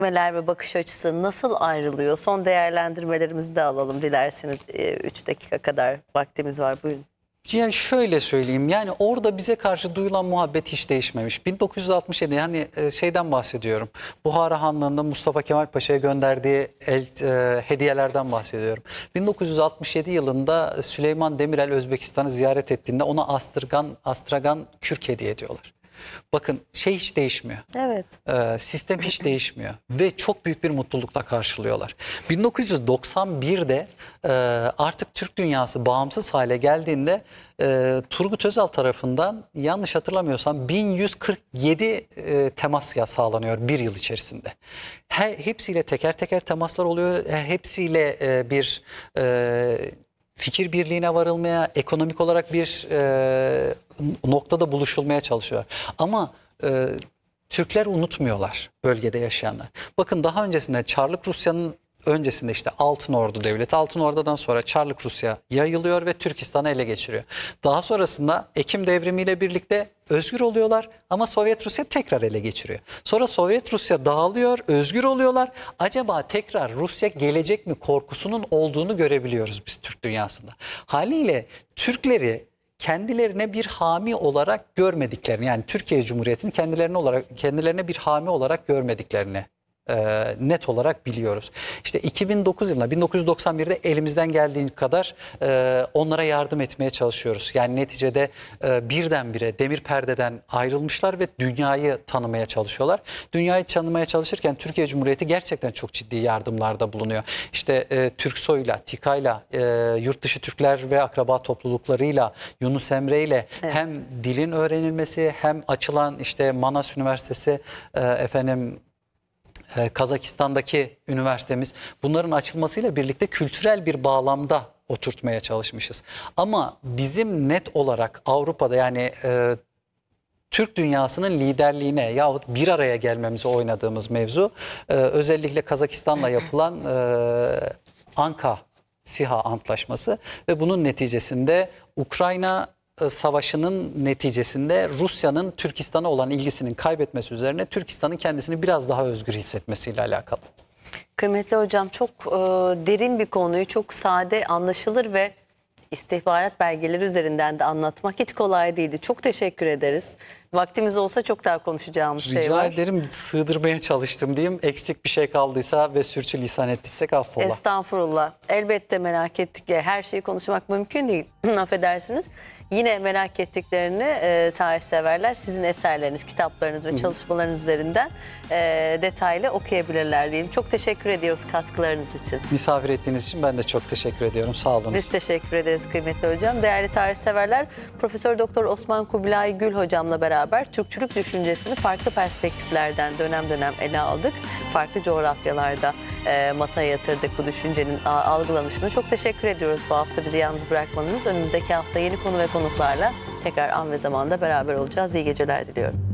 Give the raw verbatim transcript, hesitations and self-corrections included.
ve bakış açısı nasıl ayrılıyor? Son değerlendirmelerimizi de alalım dilerseniz. üç dakika kadar vaktimiz var. Buyurun. Ya şöyle söyleyeyim, yani orada bize karşı duyulan muhabbet hiç değişmemiş. bin dokuz yüz altmış yedi, yani şeyden bahsediyorum. Buhara Hanlığı'nda Mustafa Kemal Paşa'ya gönderdiği el, e, hediyelerden bahsediyorum. bin dokuz yüz altmış yedi yılında Süleyman Demirel Özbekistan'ı ziyaret ettiğinde ona Astragan, Astragan Kürk hediye ediyorlar. Bakın şey hiç değişmiyor. Evet. Ee, sistem hiç değişmiyor ve çok büyük bir mutlulukla karşılıyorlar. bin dokuz yüz doksan birde e, artık Türk dünyası bağımsız hale geldiğinde e, Turgut Özal tarafından yanlış hatırlamıyorsam bin yüz kırk yedi e, temas ya sağlanıyor bir yıl içerisinde. He, hepsiyle teker teker temaslar oluyor. He, hepsiyle e, bir e, fikir birliğine varılmaya, ekonomik olarak bir e, noktada buluşulmaya çalışıyor. Ama e, Türkler unutmuyorlar bölgede yaşayanlar. Bakın daha öncesinde Çarlık Rusya'nın öncesinde işte Altın Ordu Devleti, Altın Ordu'dan sonra Çarlık Rusya yayılıyor ve Türkistan'ı ele geçiriyor. Daha sonrasında Ekim devrimiyle birlikte özgür oluyorlar ama Sovyet Rusya tekrar ele geçiriyor. Sonra Sovyet Rusya dağılıyor, özgür oluyorlar. Acaba tekrar Rusya gelecek mi korkusunun olduğunu görebiliyoruz biz Türk dünyasında. Haliyle Türkleri kendilerine bir hami olarak görmediklerini, yani Türkiye Cumhuriyeti'nin kendilerine olarak kendilerine bir hami olarak görmediklerini e, net olarak biliyoruz. İşte iki bin dokuz yılında, bin dokuz yüz doksan birde elimizden geldiği kadar e, onlara yardım etmeye çalışıyoruz. Yani neticede e, birdenbire demir perdeden ayrılmışlar ve dünyayı tanımaya çalışıyorlar. Dünyayı tanımaya çalışırken Türkiye Cumhuriyeti gerçekten çok ciddi yardımlarda bulunuyor. İşte e, Türksoy'la, TİKA'yla, e, yurt dışı Türkler ve akraba topluluklarıyla, Yunus Emre ile evet. hem dilin öğrenilmesi hem açılan işte Manas Üniversitesi, e, efendim Kazakistan'daki üniversitemiz, bunların açılmasıyla birlikte kültürel bir bağlamda oturtmaya çalışmışız. Ama bizim net olarak Avrupa'da, yani e, Türk dünyasının liderliğine yahut bir araya gelmemize oynadığımız mevzu e, özellikle Kazakistan'la yapılan e, Anka SİHA Antlaşması ve bunun neticesinde Ukrayna Savaşı'nın neticesinde Rusya'nın Türkistan'a olan ilgisinin kaybetmesi üzerine Türkistan'ın kendisini biraz daha özgür hissetmesiyle alakalı. Kıymetli hocam, çok e, derin bir konuyu çok sade, anlaşılır ve istihbarat belgeleri üzerinden de anlatmak hiç kolay değildi. Çok teşekkür ederiz. Vaktimiz olsa çok daha konuşacağımız Rica şey var. Rica ederim, sığdırmaya çalıştım diyeyim. Eksik bir şey kaldıysa ve sürçülisan ettiysek affola. Estağfurullah. Elbette merak ettikleri her şeyi konuşmak mümkün değil. Affedersiniz. Yine merak ettiklerini e, tarihseverler sizin eserleriniz, kitaplarınız ve çalışmalarınız üzerinden e, detaylı okuyabilirler diyeyim. Çok teşekkür ediyoruz katkılarınız için. Misafir ettiğiniz için ben de çok teşekkür ediyorum. Sağ olun. Biz teşekkür ederiz kıymetli hocam. Değerli tarihseverler, Profesör Doktor Osman Kubilay Gül hocamla beraber Türkçülük düşüncesini farklı perspektiflerden dönem dönem ele aldık. Farklı coğrafyalarda e, masaya yatırdık bu düşüncenin algılanışını. Çok teşekkür ediyoruz bu hafta bizi yalnız bırakmanız. Önümüzdeki hafta yeni konu ve konuklarla tekrar an ve zamanda beraber olacağız. İyi geceler diliyorum.